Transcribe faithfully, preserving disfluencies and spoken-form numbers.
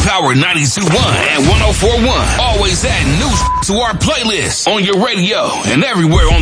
Power ninety-two point one and one oh four point one. Always add new to our playlist on your radio and everywhere on